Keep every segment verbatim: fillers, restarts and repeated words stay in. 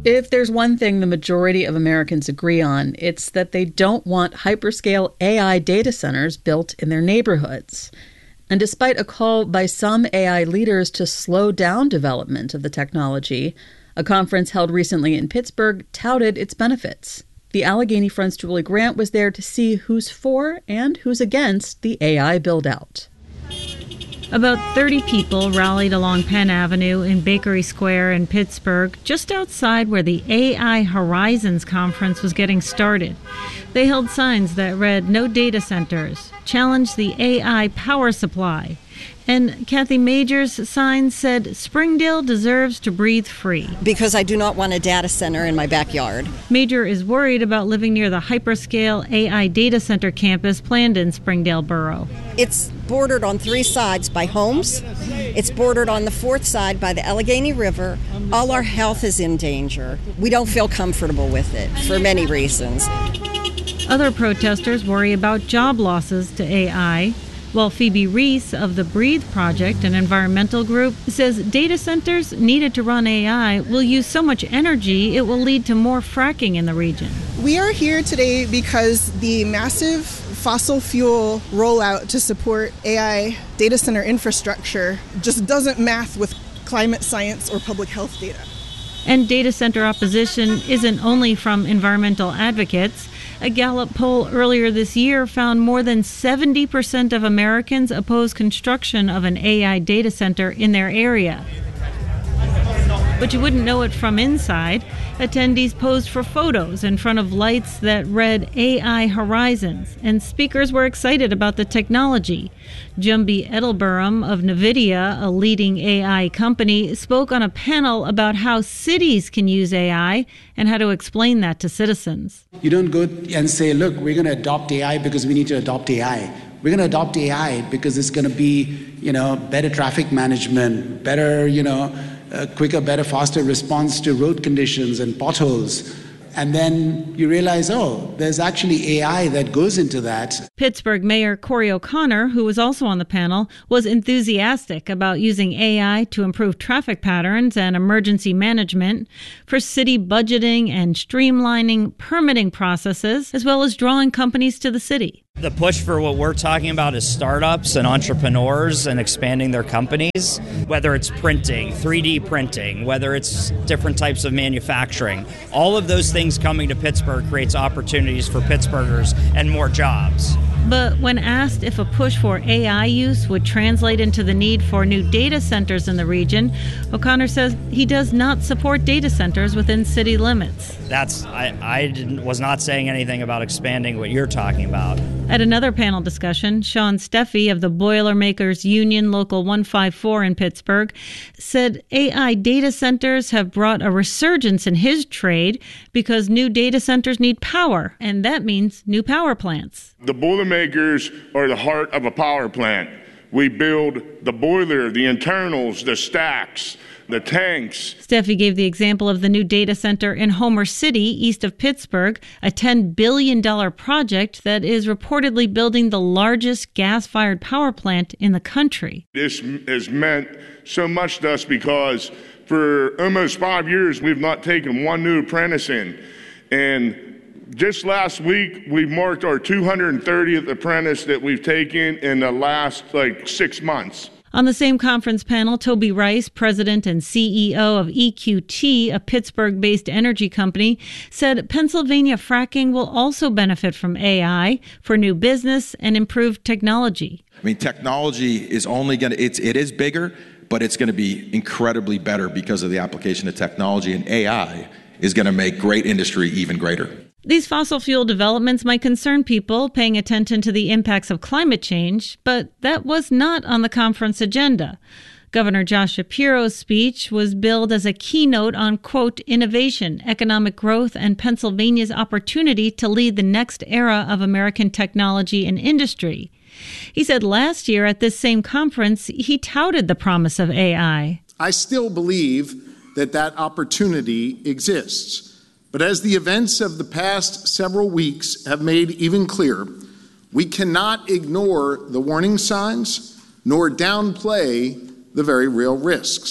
If there's one thing the majority of Americans agree on, it's that they don't want hyperscale A I data centers built in their neighborhoods. And despite a call by some A I leaders to slow down development of the technology, a conference held recently in Pittsburgh touted its benefits. The Allegheny Front's Julie Grant was there to see who's for and who's against the A I build-out. About thirty people rallied along Penn Avenue in Bakery Square in Pittsburgh, just outside where the A I Horizons conference was getting started. They held signs that read, "No data centers," challenged the A I power supply. And Kathy Major's sign said, "Springdale deserves to breathe free." Because I do not want a data center in my backyard. Major is worried about living near the hyperscale A I data center campus planned in Springdale Borough. It's bordered on three sides by homes. It's bordered on the fourth side by the Allegheny River. All our health is in danger. We don't feel comfortable with it for many reasons. Other protesters worry about job losses to A I. While Phoebe Reese of the Breathe Project, an environmental group, says data centers needed to run A I will use so much energy it will lead to more fracking in the region. We are here today because the massive fossil fuel rollout to support A I data center infrastructure just doesn't math with climate science or public health data. And data center opposition isn't only from environmental advocates. A Gallup poll earlier this year found more than seventy percent of Americans oppose construction of an A I data center in their area. But you wouldn't know it from inside. Attendees posed for photos in front of lights that read A I Horizons, and speakers were excited about the technology. Jumbi Edelburham of NVIDIA, a leading A I company, spoke on a panel about how cities can use A I and how to explain that to citizens. You don't go and say, look, we're going to adopt A I because we need to adopt A I. We're going to adopt A I because it's going to be, you know, better traffic management, better, you know, uh, quicker, better, faster response to road conditions and potholes. And then you realize, oh, there's actually A I that goes into that. Pittsburgh Mayor Corey O'Connor, who was also on the panel, was enthusiastic about using A I to improve traffic patterns and emergency management, for city budgeting and streamlining permitting processes, as well as drawing companies to the city. The push for what we're talking about is startups and entrepreneurs and expanding their companies, whether it's printing, three D printing, whether it's different types of manufacturing. All of those things coming to Pittsburgh creates opportunities for Pittsburghers and more jobs. But when asked if a push for A I use would translate into the need for new data centers in the region, O'Connor says he does not support data centers within city limits. That's I, I didn't, was not saying anything about expanding what you're talking about. At another panel discussion, Sean Steffi of the Boilermakers Union Local one fifty-four in Pittsburgh said A I data centers have brought a resurgence in his trade because new data centers need power, and that means new power plants. The Boilermakers are the heart of a power plant. We build the boiler, the internals, the stacks, the tanks. Steffi gave the example of the new data center in Homer City, east of Pittsburgh, a ten billion dollars project that is reportedly building the largest gas-fired power plant in the country. This has meant so much to us because for almost five years, we've not taken one new apprentice in. And just last week, we marked our two hundred thirtieth apprentice that we've taken in the last, like, six months. On the same conference panel, Toby Rice, president and C E O of E Q T, a Pittsburgh-based energy company, said Pennsylvania fracking will also benefit from A I for new business and improved technology. I mean, technology is only going to, it's, it is bigger, but it's going to be incredibly better because of the application of technology, and A I is going to make great industry even greater. These fossil fuel developments might concern people paying attention to the impacts of climate change, but that was not on the conference agenda. Governor Josh Shapiro's speech was billed as a keynote on, quote, innovation, economic growth, and Pennsylvania's opportunity to lead the next era of American technology and industry. He said last year at this same conference, he touted the promise of A I. I still believe that that opportunity exists. But as the events of the past several weeks have made even clearer, we cannot ignore the warning signs nor downplay the very real risks.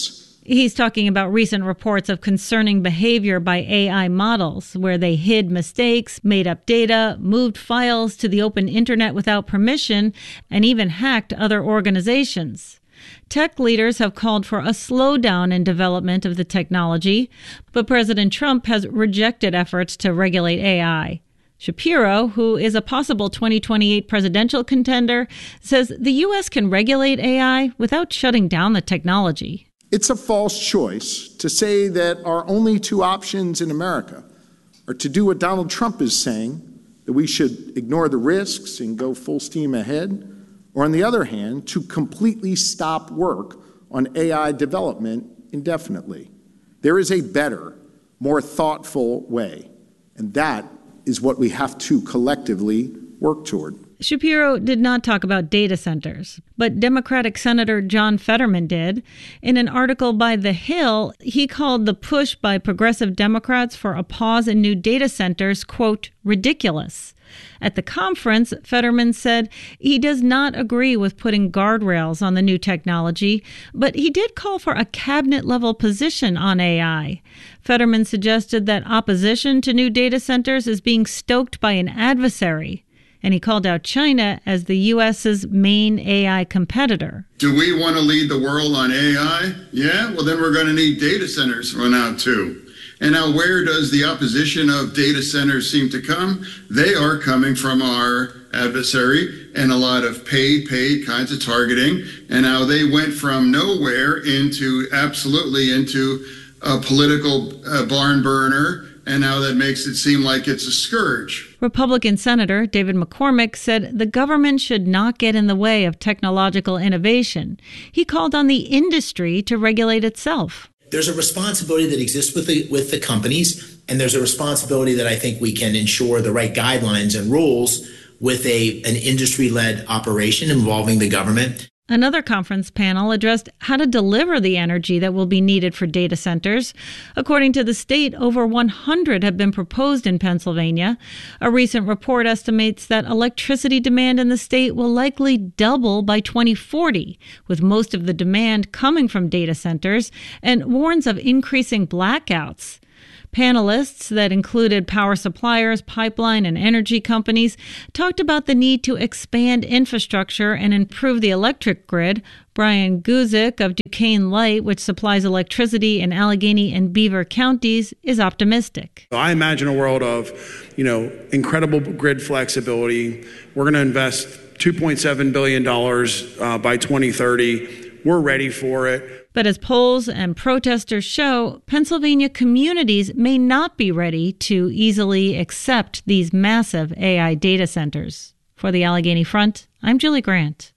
He's talking about recent reports of concerning behavior by A I models, where they hid mistakes, made up data, moved files to the open internet without permission, and even hacked other organizations. Tech leaders have called for a slowdown in development of the technology, but President Trump has rejected efforts to regulate A I. Shapiro, who is a possible twenty twenty-eight presidential contender, says the U S can regulate A I without shutting down the technology. It's a false choice to say that our only two options in America are to do what Donald Trump is saying, that we should ignore the risks and go full steam ahead, or on the other hand, to completely stop work on A I development indefinitely. There is a better, more thoughtful way, and that is what we have to collectively work toward. Shapiro did not talk about data centers, but Democratic Senator John Fetterman did. In an article by The Hill, he called the push by progressive Democrats for a pause in new data centers, quote, ridiculous. At the conference, Fetterman said he does not agree with putting guardrails on the new technology, but he did call for a cabinet-level position on A I. Fetterman suggested that opposition to new data centers is being stoked by an adversary, and he called out China as the U S's main A I competitor. Do we want to lead the world on A I? Yeah, well then we're going to need data centers for now too. And now where does the opposition of data centers seem to come? They are coming from our adversary and a lot of paid, paid kinds of targeting. And now they went from nowhere into absolutely into a political uh, barn burner. And now that makes it seem like it's a scourge. Republican Senator David McCormick said the government should not get in the way of technological innovation. He called on the industry to regulate itself. There's a responsibility that exists with the, with the companies, and there's a responsibility that I think we can ensure the right guidelines and rules with a an industry-led operation involving the government. Another conference panel addressed how to deliver the energy that will be needed for data centers. According to the state, over one hundred have been proposed in Pennsylvania. A recent report estimates that electricity demand in the state will likely double by twenty forty, with most of the demand coming from data centers, and warns of increasing blackouts. Panelists that included power suppliers, pipeline, and energy companies talked about the need to expand infrastructure and improve the electric grid. Brian Guzik of Duquesne Light, which supplies electricity in Allegheny and Beaver counties, is optimistic. I imagine a world of, you know, incredible grid flexibility. We're going to invest two point seven billion dollars uh, by twenty thirty. We're ready for it. But as polls and protesters show, Pennsylvania communities may not be ready to easily accept these massive A I data centers. For the Allegheny Front, I'm Julie Grant.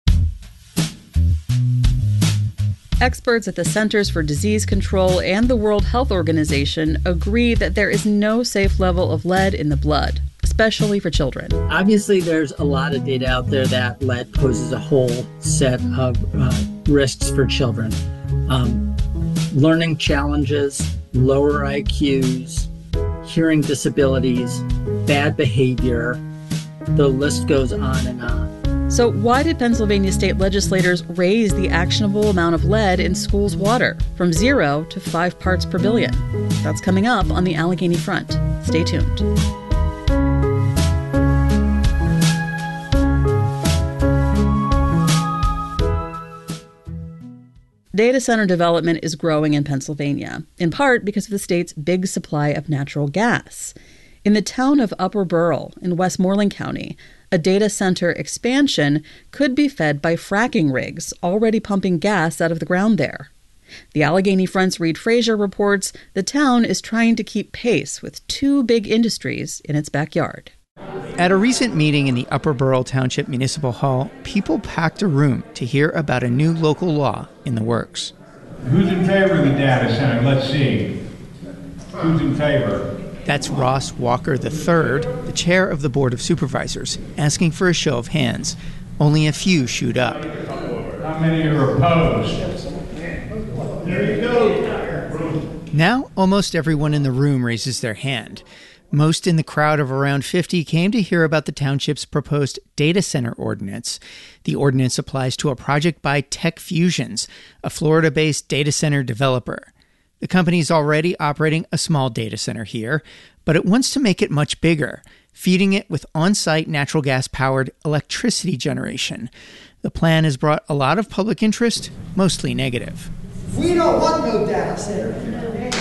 Experts at the Centers for Disease Control and the World Health Organization agree that there is no safe level of lead in the blood, especially for children. Obviously, there's a lot of data out there that lead poses a whole set of uh, risks for children. Um, learning challenges, lower I Qs, hearing disabilities, bad behavior, the list goes on and on. So why did Pennsylvania state legislators raise the actionable amount of lead in schools' water from zero to five parts per billion? That's coming up on the Allegheny Front. Stay tuned. Data center development is growing in Pennsylvania, in part because of the state's big supply of natural gas. In the town of Upper Burrell in Westmoreland County, a data center expansion could be fed by fracking rigs already pumping gas out of the ground there. The Allegheny Front's Reed Frazier reports the town is trying to keep pace with two big industries in its backyard. At a recent meeting in the Upper Burrell Township Municipal Hall, people packed a room to hear about a new local law in the works. Who's in favor of the data center? Let's see. Who's in favor? That's Ross Walker the third, the chair of the Board of Supervisors, asking for a show of hands. Only a few shoot up. How many are opposed? There you go. Now, almost everyone in the room raises their hand. Most in the crowd of around fifty came to hear about the township's proposed data center ordinance. The ordinance applies to a project by Tech Fusions, a Florida-based data center developer. The company is already operating a small data center here, but it wants to make it much bigger, feeding it with on-site natural gas-powered electricity generation. The plan has brought a lot of public interest, mostly negative. We don't want no data center.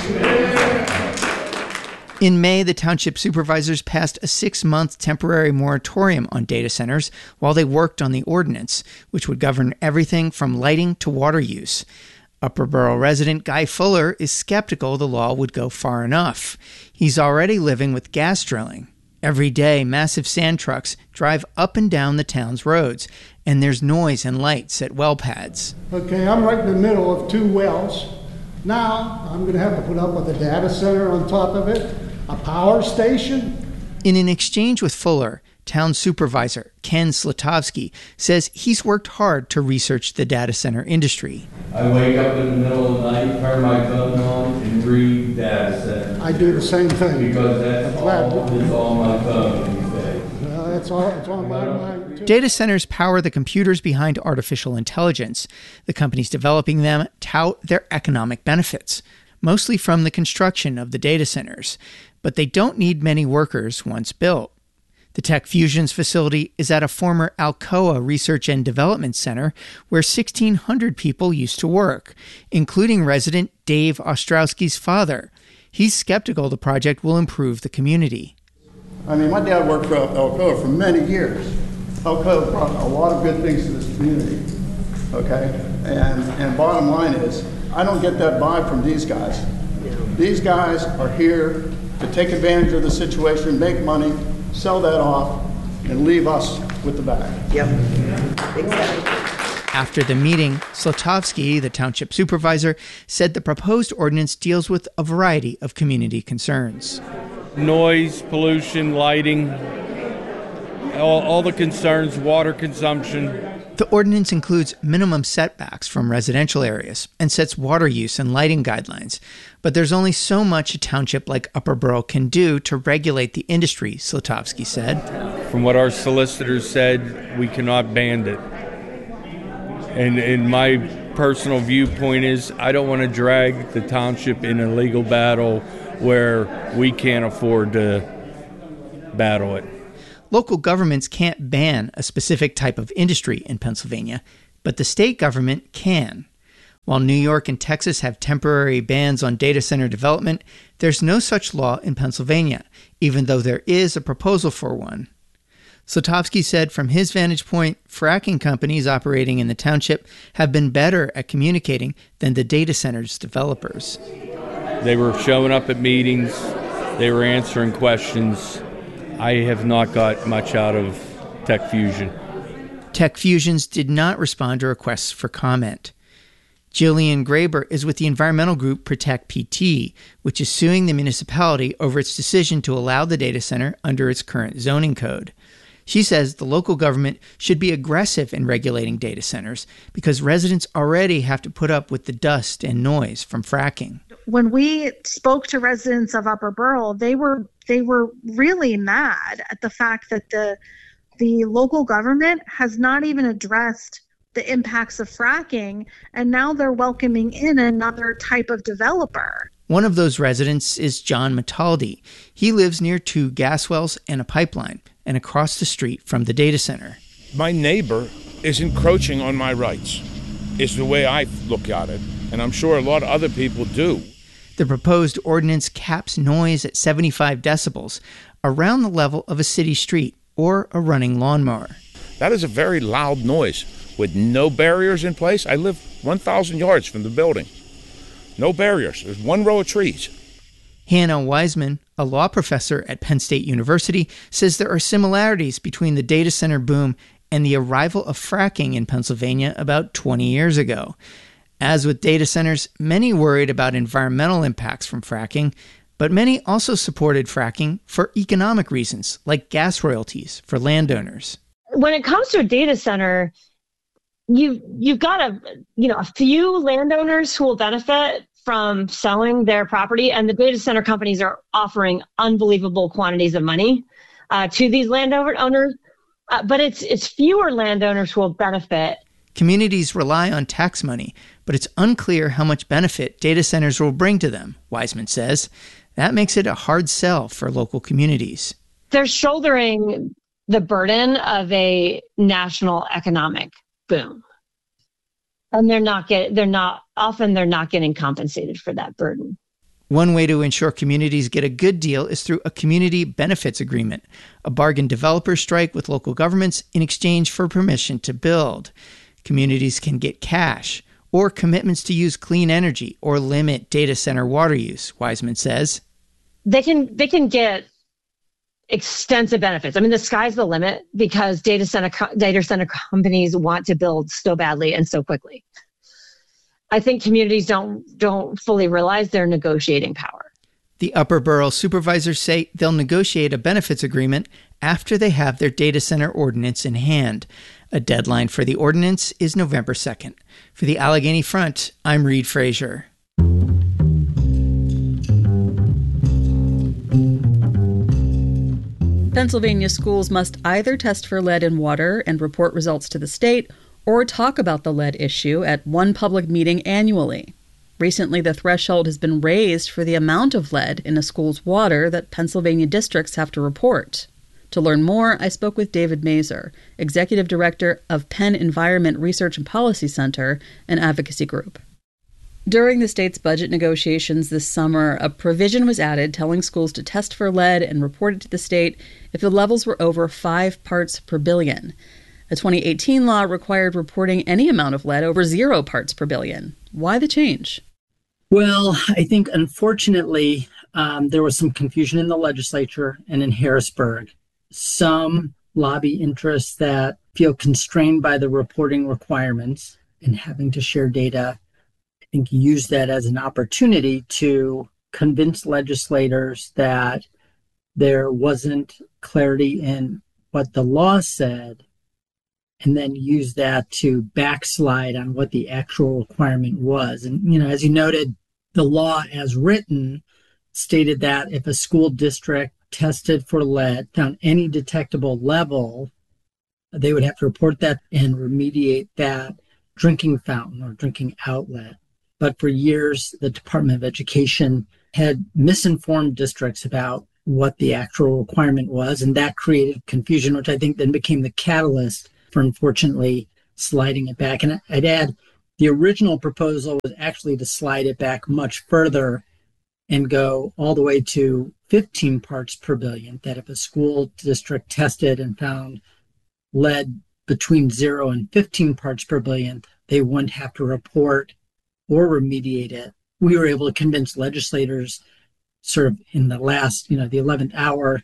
In May, the township supervisors passed a six-month temporary moratorium on data centers while they worked on the ordinance, which would govern everything from lighting to water use. Upper Borough resident Guy Fuller is skeptical the law would go far enough. He's already living with gas drilling. Every day, massive sand trucks drive up and down the town's roads, and there's noise and lights at well pads. Okay, I'm right in the middle of two wells. Now, I'm going to have to put up with a data center on top of it, a power station. In an exchange with Fuller, town supervisor Ken Slatovsky says he's worked hard to research the data center industry. I wake up in the middle of the night, turn my phone on, and read data center. I do the same thing. Because that's all that's on my phone these days. Uh, that's all it's on my mind, too. Data centers power the computers behind artificial intelligence. The companies developing them tout their economic benefits, mostly from the construction of the data centers. But they don't need many workers once built. The Tech Fusions facility is at a former Alcoa Research and Development Center where sixteen hundred people used to work, including resident Dave Ostrowski's father. He's skeptical the project will improve the community. I mean, my dad worked for Alcoa for many years. Alcoa brought a lot of good things to this community, okay? And, and bottom line is, I don't get that vibe from these guys. These guys are here to take advantage of the situation, make money, sell that off, and leave us with the bag. Yep, exactly. After the meeting, Slatovsky, the township supervisor, said the proposed ordinance deals with a variety of community concerns. Noise, pollution, lighting, all, all the concerns, water consumption. The ordinance includes minimum setbacks from residential areas and sets water use and lighting guidelines. But there's only so much a township like Upper Borough can do to regulate the industry, Slatovsky said. From what our solicitors said, we cannot ban it. And, and my personal viewpoint is I don't want to drag the township in a legal battle where we can't afford to battle it. Local governments can't ban a specific type of industry in Pennsylvania, but the state government can. While New York and Texas have temporary bans on data center development, there's no such law in Pennsylvania, even though there is a proposal for one. Slatovsky said from his vantage point, fracking companies operating in the township have been better at communicating than the data center's developers. They were showing up at meetings. They were answering questions. I have not got much out of Tech Fusion. Tech Fusions did not respond to requests for comment. Jillian Graber is with the environmental group Protect P T, which is suing the municipality over its decision to allow the data center under its current zoning code. She says the local government should be aggressive in regulating data centers because residents already have to put up with the dust and noise from fracking. When we spoke to residents of Upper Borough, they were they were really mad at the fact that the the local government has not even addressed the impacts of fracking, and now they're welcoming in another type of developer. One of those residents is John Mataldi. He lives near two gas wells and a pipeline, and across the street from the data center. My neighbor is encroaching on my rights, is the way I look at it, and I'm sure a lot of other people do. The proposed ordinance caps noise at seventy-five decibels, around the level of a city street or a running lawnmower. That is a very loud noise with no barriers in place. I live one thousand yards from the building. No barriers. There's one row of trees. Hannah Wiseman, a law professor at Penn State University, says there are similarities between the data center boom and the arrival of fracking in Pennsylvania about twenty years ago. As with data centers, many worried about environmental impacts from fracking, but many also supported fracking for economic reasons, like gas royalties for landowners. When it comes to a data center, you've, you've got a, you know, a few landowners who will benefit from selling their property, and the data center companies are offering unbelievable quantities of money uh, to these landowners. Uh, but it's it's fewer landowners who will benefit. Communities rely on tax money, but it's unclear how much benefit data centers will bring to them, Wiseman says. That makes it a hard sell for local communities. They're shouldering the burden of a national economic boom. And they're not get, they're not often they're not getting compensated for that burden. One way to ensure communities get a good deal is through a community benefits agreement, a bargain developers strike with local governments in exchange for permission to build. Communities can get cash or commitments to use clean energy or limit data center water use, Wiseman says. They can they can get extensive benefits. I mean, the sky's the limit because data center data center companies want to build so badly and so quickly. I think communities don't don't fully realize their negotiating power. The Upper Borough supervisors say they'll negotiate a benefits agreement after they have their data center ordinance in hand. A deadline for the ordinance is November second. For the Allegheny Front, I'm Reed Frazier. Pennsylvania schools must either test for lead in water and report results to the state, or talk about the lead issue at one public meeting annually. Recently, the threshold has been raised for the amount of lead in a school's water that Pennsylvania districts have to report. To learn more, I spoke with David Mazur, Executive Director of Penn Environment Research and Policy Center, an advocacy group. During the state's budget negotiations this summer, a provision was added telling schools to test for lead and report it to the state if the levels were over five parts per billion. A twenty eighteen law required reporting any amount of lead over zero parts per billion. Why the change? Well, I think, unfortunately, um, there was some confusion in the legislature and in Harrisburg. Some lobby interests that feel constrained by the reporting requirements and having to share data, I think, use that as an opportunity to convince legislators that there wasn't clarity in what the law said, and then use that to backslide on what the actual requirement was. And, you know, as you noted, the law as written stated that if a school district tested for lead, found any detectable level, they would have to report that and remediate that drinking fountain or drinking outlet. But for years, the Department of Education had misinformed districts about what the actual requirement was, and that created confusion, which I think then became the catalyst for, unfortunately, sliding it back. And I'd add, the original proposal was actually to slide it back much further and go all the way to fifteen parts per billion, that if a school district tested and found lead between zero and fifteen parts per billion, they wouldn't have to report or remediate it. We were able to convince legislators sort of in the last, you know, the eleventh hour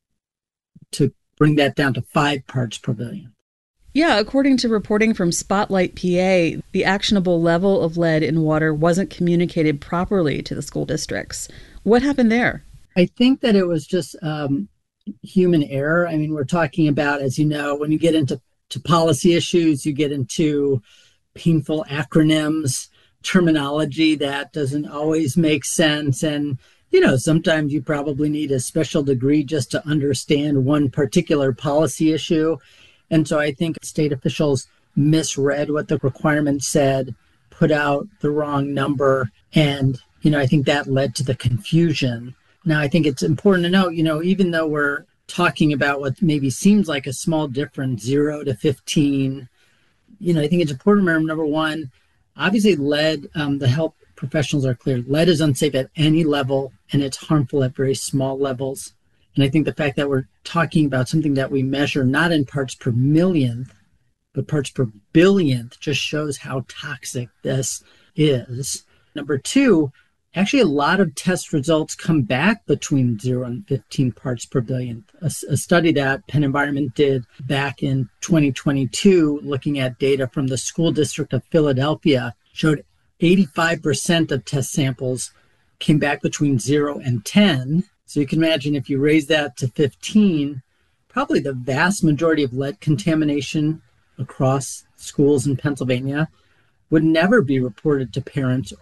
to bring that down to five parts per billion. Yeah, according to reporting from Spotlight P A, the actionable level of lead in water wasn't communicated properly to the school districts. What happened there? I think that it was just um, human error. I mean, we're talking about, as you know, when you get into to policy issues, you get into painful acronyms, terminology that doesn't always make sense. And, you know, sometimes you probably need a special degree just to understand one particular policy issue. And so I think state officials misread what the requirement said, put out the wrong number. And, you know, I think that led to the confusion. Now, I think it's important to note, you know, even though we're talking about what maybe seems like a small difference, zero to fifteen, you know, I think it's important to remember, number one, obviously lead, um, the health professionals are clear. Lead is unsafe at any level, and it's harmful at very small levels. And I think the fact that we're talking about something that we measure not in parts per millionth, but parts per billionth just shows how toxic this is. Number two, actually a lot of test results come back between zero and fifteen parts per billionth. A, a study that Penn Environment did back in twenty twenty-two, looking at data from the School District of Philadelphia, showed eighty-five percent of test samples came back between zero and ten. So you can imagine if you raise that to fifteen, probably the vast majority of lead contamination across schools in Pennsylvania would never be reported to parents or,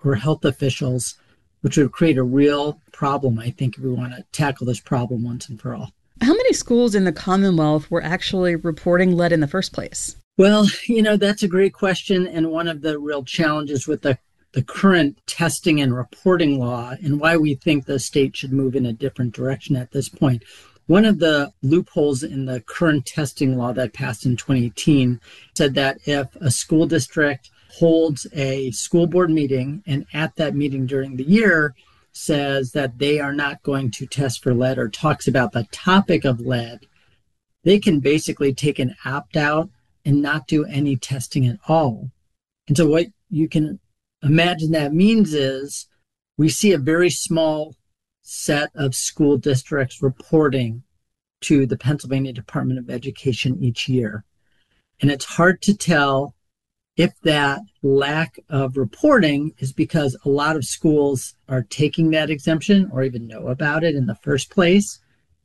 or health officials, which would create a real problem, I think, if we want to tackle this problem once and for all. How many schools in the Commonwealth were actually reporting lead in the first place? Well, you know, that's a great question. And one of the real challenges with the, the current testing and reporting law, and why we think the state should move in a different direction at this point. One of the loopholes in the current testing law that passed in twenty eighteen said that if a school district holds a school board meeting and at that meeting during the year says that they are not going to test for lead or talks about the topic of lead, they can basically take an opt-out and not do any testing at all. And so what you can imagine that means is we see a very small set of school districts reporting to the Pennsylvania Department of Education each year. And it's hard to tell if that lack of reporting is because a lot of schools are taking that exemption or even know about it in the first place.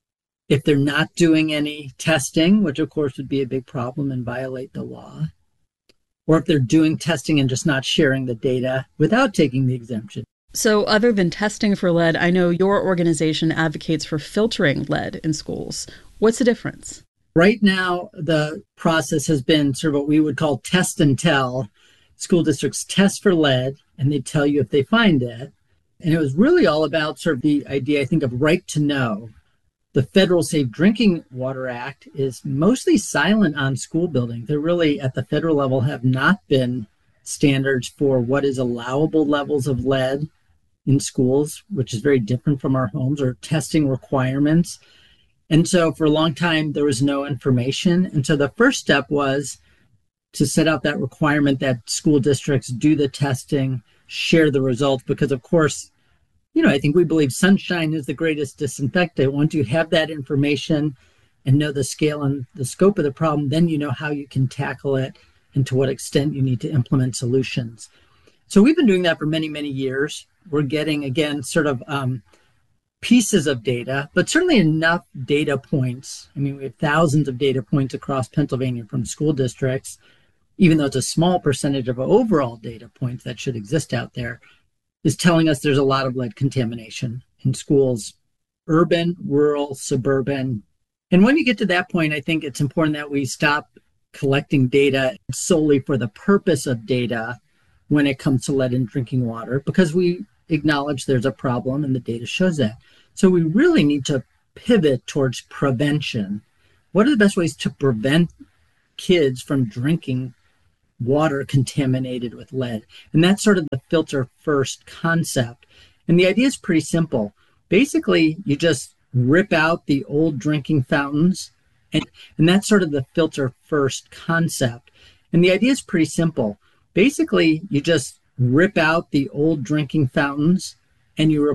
If they're not doing any testing, which of course would be a big problem and violate the law, or if they're doing testing and just not sharing the data without taking the exemption. So other than testing for lead, I know your organization advocates for filtering lead in schools. What's the difference? Right now, the process has been sort of what we would call test and tell. School districts test for lead, and they tell you if they find it. And it was really all about sort of the idea, I think, of right to know. The Federal Safe Drinking Water Act is mostly silent on school buildings. There really, at the federal level, have not been standards for what is allowable levels of lead in schools, which is very different from our homes, or testing requirements. And so for a long time, there was no information. And so the first step was to set out that requirement that school districts do the testing, share the results, because of course, you know, I think we believe sunshine is the greatest disinfectant. Once you have that information and know the scale and the scope of the problem, then you know how you can tackle it and to what extent you need to implement solutions. So we've been doing that for many, many years. We're getting, again, sort of um, pieces of data, but certainly enough data points. I mean, we have thousands of data points across Pennsylvania from school districts, even though it's a small percentage of overall data points that should exist out there, is telling us there's a lot of lead contamination in schools, urban, rural, suburban. And when you get to that point, I think it's important that we stop collecting data solely for the purpose of data when it comes to lead in drinking water, because we acknowledge there's a problem and the data shows that. So we really need to pivot towards prevention. What are the best ways to prevent kids from drinking water contaminated with lead? And that's sort of the filter first concept. And the idea is pretty simple. Basically, you just rip out the old drinking fountains, and, and that's sort of the filter first concept. And the idea is pretty simple. Basically, you just rip out the old drinking fountains and you